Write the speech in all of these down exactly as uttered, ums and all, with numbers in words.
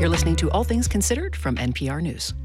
You're listening to All Things Considered from N P R News.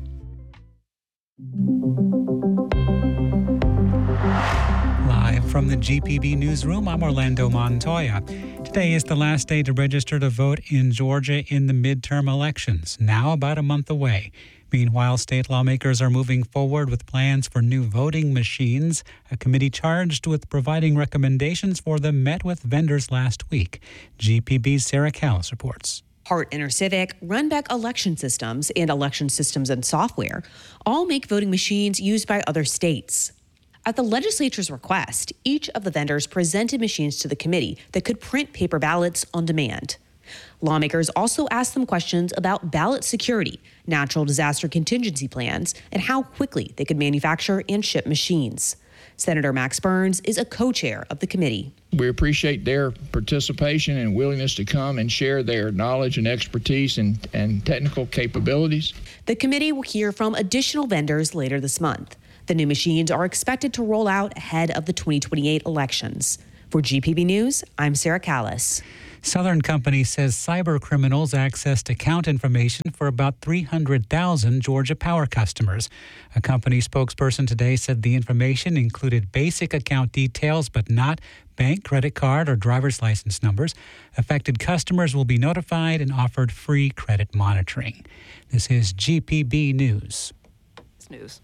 Live from the G P B newsroom, I'm Orlando Montoya. Today is the last day to register to vote in Georgia in the midterm elections, now about a month away. Meanwhile, state lawmakers are moving forward with plans for new voting machines. A committee charged with providing recommendations for them met with vendors last week. G P B's Sarah Callis reports. Hart InterCivic, Runbeck Election Systems, and Election Systems and Software all make voting machines used by other states. At the legislature's request, each of the vendors presented machines to the committee that could print paper ballots on demand. Lawmakers also asked them questions about ballot security, natural disaster contingency plans, and how quickly they could manufacture and ship machines. Senator Max Burns is a co-chair of the committee. We appreciate their participation and willingness to come and share their knowledge and expertise and, and technical capabilities. The committee will hear from additional vendors later this month. The new machines are expected to roll out ahead of the twenty twenty-eight elections. For G P B News, I'm Sarah Callis. Southern Company says cyber criminals accessed account information for about three hundred thousand Georgia Power customers. A company spokesperson today said the information included basic account details, but not bank, credit card, or driver's license numbers. Affected customers will be notified and offered free credit monitoring. This is G P B News. News.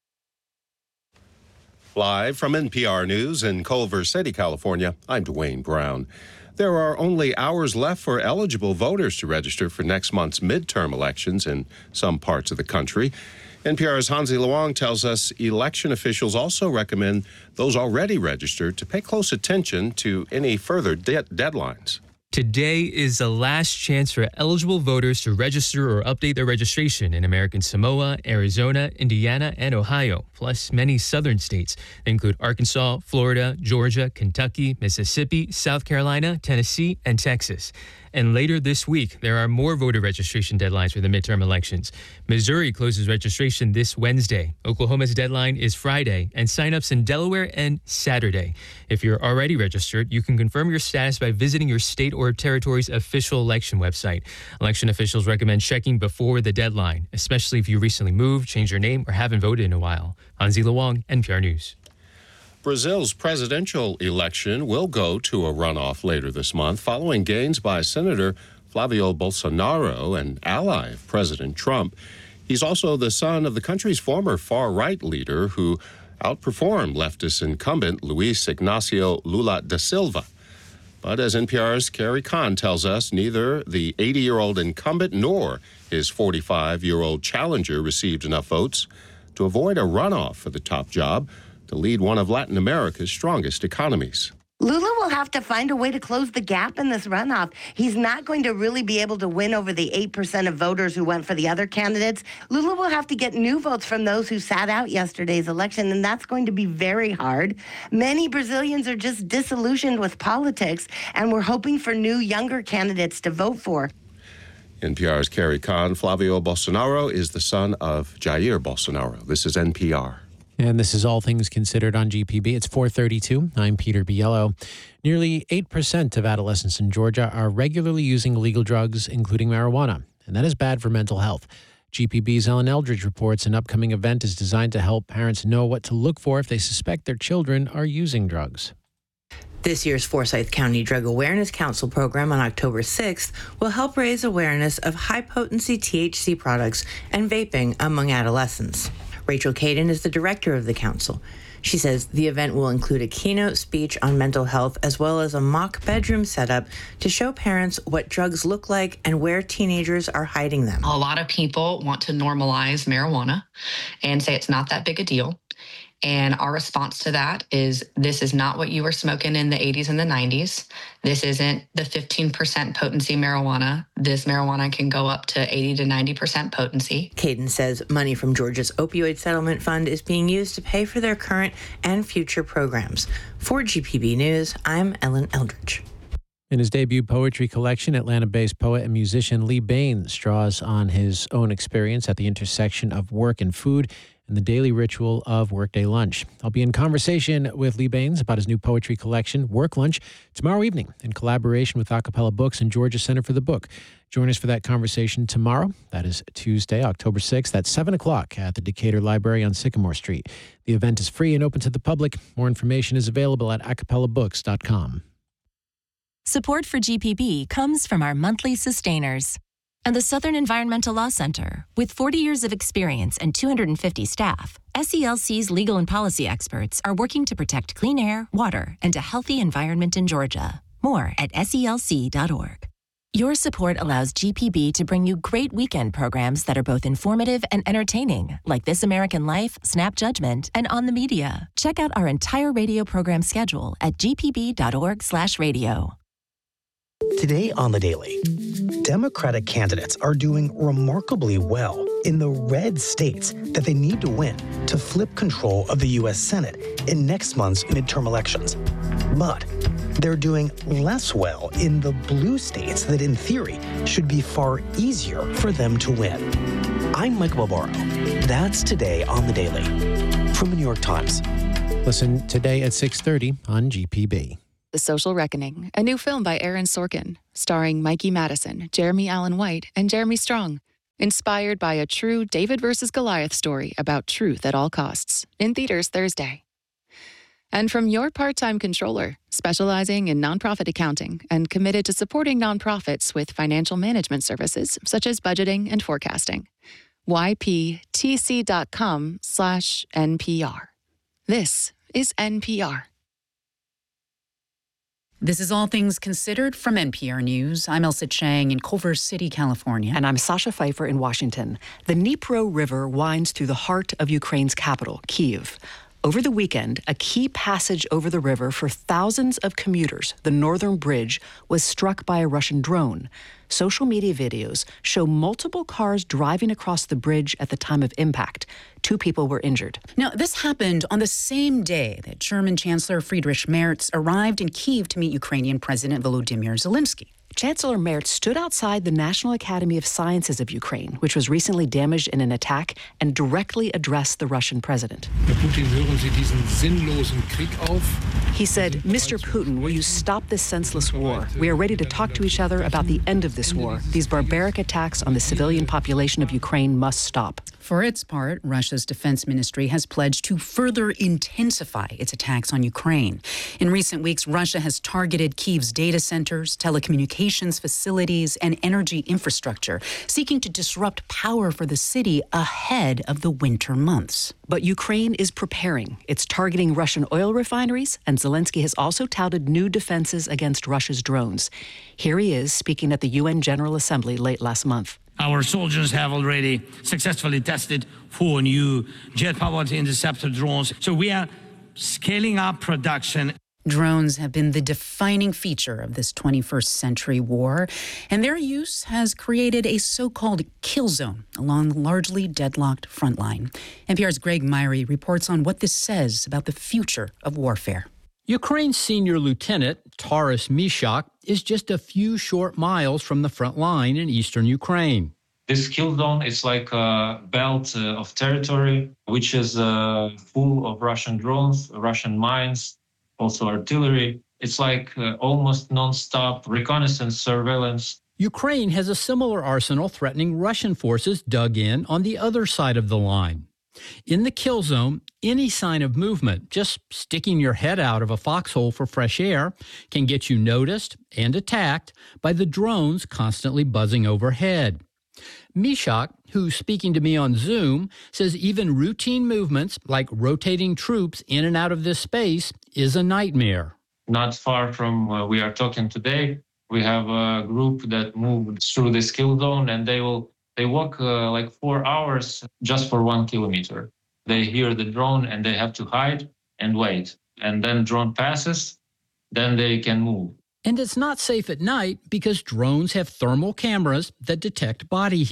Live from N P R News in Culver City, California, I'm Dwayne Brown. There are only hours left for eligible voters to register for next month's midterm elections in some parts of the country. N P R's Hansi Luong tells us election officials also recommend those already registered to pay close attention to any further de- deadlines. Today is the last chance for eligible voters to register or update their registration in American Samoa, Arizona, Indiana, and Ohio, plus many southern states. They include Arkansas, Florida, Georgia, Kentucky, Mississippi, South Carolina, Tennessee, and Texas. And later this week, there are more voter registration deadlines for the midterm elections. Missouri closes registration this Wednesday. Oklahoma's deadline is Friday, and signups in Delaware and Saturday. If you're already registered, you can confirm your status by visiting your state or territory's official election website. Election officials recommend checking before the deadline, especially if you recently moved, changed your name, or haven't voted in a while. Hansi Luong, N P R News. Brazil's presidential election will go to a runoff later this month following gains by Senator Flavio Bolsonaro, an ally of President Trump. He's also the son of the country's former far-right leader who outperformed leftist incumbent Luiz Ignacio Lula da Silva. But as N P R's Carrie Kahn tells us, neither the eighty-year-old incumbent nor his forty-five-year-old challenger received enough votes to avoid a runoff for the top job to lead one of Latin America's strongest economies. Lula will have to find a way to close the gap in this runoff. He's not going to really be able to win over the eight percent of voters who went for the other candidates. Lula will have to get new votes from those who sat out yesterday's election, and that's going to be very hard. Many Brazilians are just disillusioned with politics, and we're hoping for new, younger candidates to vote for. N P R's Carrie Kahn. Flavio Bolsonaro is the son of Jair Bolsonaro. This is N P R. And this is All Things Considered on G P B. It's four thirty-two. I'm Peter Biello. Nearly eight percent of adolescents in Georgia are regularly using illegal drugs, including marijuana, and that is bad for mental health. G P B's Ellen Eldridge reports an upcoming event is designed to help parents know what to look for if they suspect their children are using drugs. This year's Forsyth County Drug Awareness Council program on October sixth will help raise awareness of high-potency T H C products and vaping among adolescents. Rachel Caden is the director of the council. She says the event will include a keynote speech on mental health as well as a mock bedroom setup to show parents what drugs look like and where teenagers are hiding them. A lot of people want to normalize marijuana and say it's not that big a deal. And our response to that is this is not what you were smoking in the eighties and the nineties. This isn't the fifteen percent potency marijuana. This marijuana can go up to eighty to ninety percent potency. Caden says money from Georgia's opioid settlement fund is being used to pay for their current and future programs. For G P B News, I'm Ellen Eldridge. In his debut poetry collection, Atlanta-based poet and musician Lee Baines draws on his own experience at the intersection of work and food and the daily ritual of Workday Lunch. I'll be in conversation with Lee Baines about his new poetry collection, Work Lunch, tomorrow evening in collaboration with Acapella Books and Georgia Center for the Book. Join us for that conversation tomorrow. That is Tuesday, October sixth at seven o'clock at the Decatur Library on Sycamore Street. The event is free and open to the public. More information is available at acapella books dot com. Support for G P B comes from our monthly sustainers and the Southern Environmental Law Center. With forty years of experience and two hundred fifty staff, S E L C's legal and policy experts are working to protect clean air, water, and a healthy environment in Georgia. More at S E L C dot org. Your support allows G P B to bring you great weekend programs that are both informative and entertaining, like This American Life, Snap Judgment, and On the Media. Check out our entire radio program schedule at g p b dot org slash radio. Today on The Daily, Democratic candidates are doing remarkably well in the red states that they need to win to flip control of the U S Senate in next month's midterm elections. But they're doing less well in the blue states that, in theory, should be far easier for them to win. I'm Mike Barbaro. That's Today on The Daily from the New York Times. Listen today at six thirty on G P B. The Social Reckoning, a new film by Aaron Sorkin, starring Mikey Madison, Jeremy Allen White, and Jeremy Strong. Inspired by a true David versus Goliath story about truth at all costs. In theaters Thursday. And from your part-time controller, specializing in nonprofit accounting and committed to supporting nonprofits with financial management services such as budgeting and forecasting. y p t c dot com slash N P R. This is N P R. This is All Things Considered from N P R News. I'm Elsa Chang in Culver City, California. And I'm Sasha Pfeiffer in Washington. The Dnipro River winds through the heart of Ukraine's capital, Kyiv. Over the weekend, a key passage over the river for thousands of commuters, the Northern Bridge, was struck by a Russian drone. Social media videos show multiple cars driving across the bridge at the time of impact. Two people were injured. Now, this happened on the same day that German Chancellor Friedrich Merz arrived in Kyiv to meet Ukrainian President Volodymyr Zelensky. Chancellor Merz stood outside the National Academy of Sciences of Ukraine, which was recently damaged in an attack, and directly addressed the Russian president. He said, Mister Putin, will you stop this senseless war? We are ready to talk to each other about the end of this war. These barbaric attacks on the civilian population of Ukraine must stop. For its part, Russia's defense ministry has pledged to further intensify its attacks on Ukraine. In recent weeks, Russia has targeted Kyiv's data centers, telecommunications facilities, and energy infrastructure, seeking to disrupt power for the city ahead of the winter months. But Ukraine is preparing. It's targeting Russian oil refineries, and Zelensky has also touted new defenses against Russia's drones. Here he is speaking at the U N General Assembly late last month. Our soldiers have already successfully tested four new jet-powered interceptor drones. So we are scaling up production. Drones have been the defining feature of this twenty-first century war, and their use has created a so-called kill zone along the largely deadlocked front line. N P R's Greg Myrie reports on what this says about the future of warfare. Ukraine's senior lieutenant, Taras Mishak, is just a few short miles from the front line in eastern Ukraine. This kill zone is like a belt uh, of territory, which is uh, full of Russian drones, Russian mines, also artillery. It's like uh, almost non-stop reconnaissance surveillance. Ukraine has a similar arsenal threatening Russian forces dug in on the other side of the line. In the kill zone, any sign of movement, just sticking your head out of a foxhole for fresh air, can get you noticed and attacked by the drones constantly buzzing overhead. Mishak, who's speaking to me on Zoom, says even routine movements like rotating troops in and out of this space is a nightmare. Not far from where we are talking today, we have a group that moved through this kill zone, and they will They walk uh, like four hours just for one kilometer. They hear the drone and they have to hide and wait. And then drone passes, then they can move. And it's not safe at night because drones have thermal cameras that detect body heat.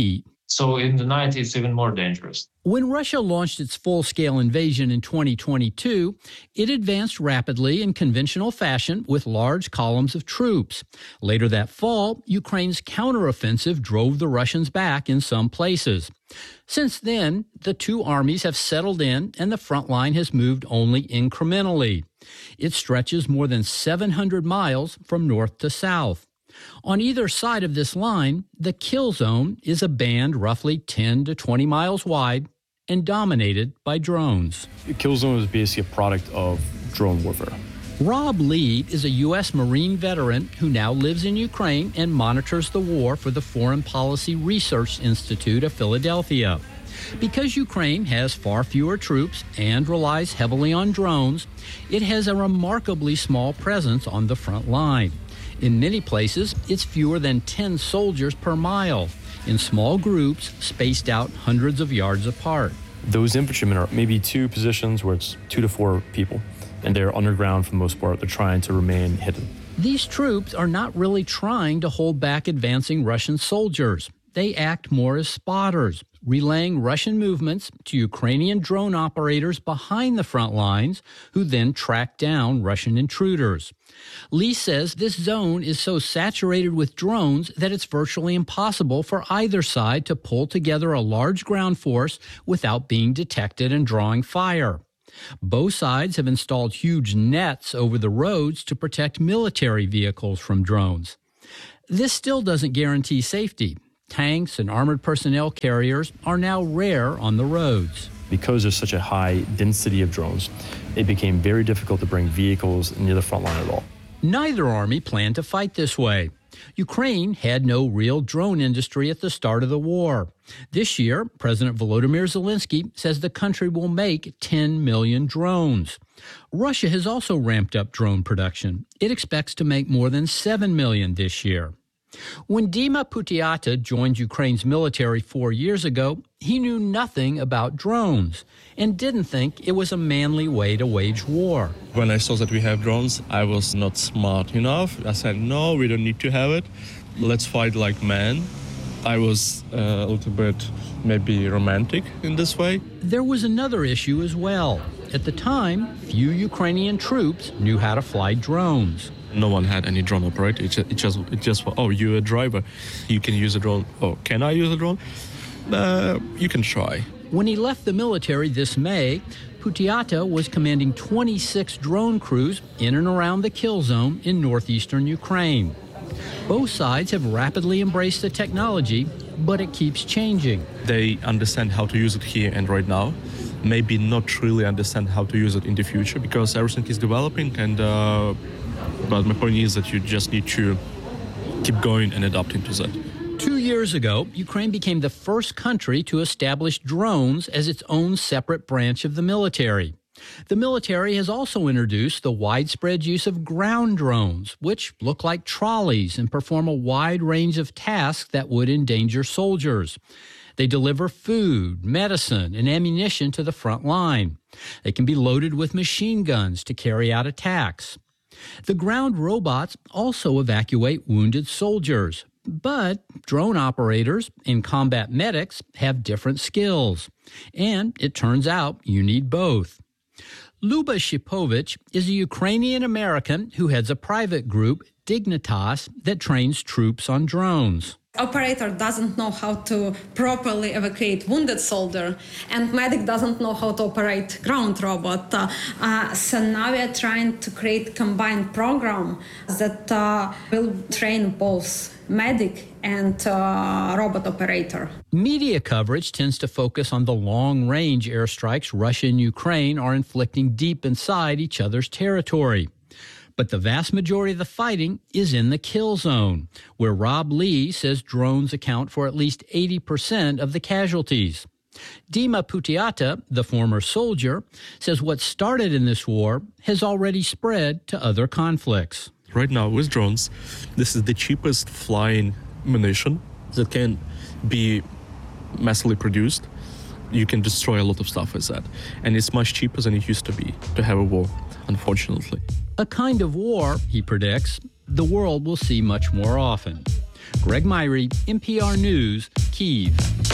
So in the night, it's even more dangerous. When Russia launched its full-scale invasion in twenty twenty-two, it advanced rapidly in conventional fashion with large columns of troops. Later that fall, Ukraine's counteroffensive drove the Russians back in some places. Since then, the two armies have settled in and the front line has moved only incrementally. It stretches more than seven hundred miles from north to south. On either side of this line, the kill zone is a band roughly ten to twenty miles wide and dominated by drones. The kill zone is basically a product of drone warfare. Rob Lee is a U S Marine veteran who now lives in Ukraine and monitors the war for the Foreign Policy Research Institute of Philadelphia. Because Ukraine has far fewer troops and relies heavily on drones, it has a remarkably small presence on the front line. In many places, it's fewer than ten soldiers per mile, in small groups spaced out hundreds of yards apart. Those infantrymen are maybe two positions where it's two to four people, and they're underground for the most part. They're trying to remain hidden. These troops are not really trying to hold back advancing Russian soldiers. They act more as spotters, relaying Russian movements to Ukrainian drone operators behind the front lines, who then track down Russian intruders. Lee says this zone is so saturated with drones that it's virtually impossible for either side to pull together a large ground force without being detected and drawing fire. Both sides have installed huge nets over the roads to protect military vehicles from drones. This still doesn't guarantee safety. Tanks and armored personnel carriers are now rare on the roads. Because there's such a high density of drones, it became very difficult to bring vehicles near the front line at all. Neither army planned to fight this way. Ukraine had no real drone industry at the start of the war. This year, President Volodymyr Zelensky says the country will make ten million drones. Russia has also ramped up drone production. It expects to make more than seven million this year. When Dima Putiata joined Ukraine's military four years ago, he knew nothing about drones and didn't think it was a manly way to wage war. When I saw that we have drones, I was not smart enough. I said, no, we don't need to have it. Let's fight like men. I was uh, a little bit maybe romantic in this way. There was another issue as well. At the time, few Ukrainian troops knew how to fly drones. No one had any drone operator. It just, it just, it just oh, you're a driver. You can use a drone. Oh, can I use a drone? Uh, you can try. When he left the military this May, Putiata was commanding twenty-six drone crews in and around the kill zone in northeastern Ukraine. Both sides have rapidly embraced the technology, but it keeps changing. They understand how to use it here and right now. Maybe not really understand how to use it in the future because everything is developing and uh, but my point is that you just need to keep going and adapting to that. Two years ago, Ukraine became the first country to establish drones as its own separate branch of the military. The military has also introduced the widespread use of ground drones, which look like trolleys and perform a wide range of tasks that would endanger soldiers. They deliver food, medicine, and ammunition to the front line. They can be loaded with machine guns to carry out attacks. The ground robots also evacuate wounded soldiers, but drone operators and combat medics have different skills. And it turns out you need both. Luba Shipovich is a Ukrainian-American who heads a private group, Dignitas, that trains troops on drones. Operator doesn't know how to properly evacuate wounded soldier, and medic doesn't know how to operate ground robot. Uh, uh, so now we are trying to create combined program that uh, will train both medic and uh, robot operator. Media coverage tends to focus on the long-range airstrikes Russia and Ukraine are inflicting deep inside each other's territory. But the vast majority of the fighting is in the kill zone, where Rob Lee says drones account for at least eighty percent of the casualties. Dima Putiata, the former soldier, says what started in this war has already spread to other conflicts. Right now, with drones, this is the cheapest flying munition that can be massively produced. You can destroy a lot of stuff with that. And it's much cheaper than it used to be to have a war, unfortunately. A kind of war, he predicts, the world will see much more often. Greg Myrie, N P R News, Kyiv.